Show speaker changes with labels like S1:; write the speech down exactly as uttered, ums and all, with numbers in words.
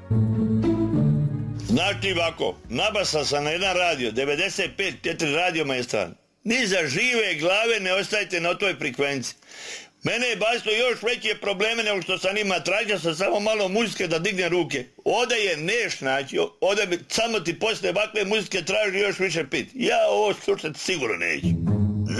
S1: Znaš ti ovako, nabasao sam na jedan radio, devedeset pet četiri radio Maestran. Ni za žive glave ne ostajte na toj frekvenciji. Mene je bacilo još veće probleme nego što sam ima. Tražio sam samo malo muzike da dignem ruke. Ovdje je neš naći. Ovdje bi samo ti posle ovakve muzike traži još više pit. Ja ovo slušati sigurno neću.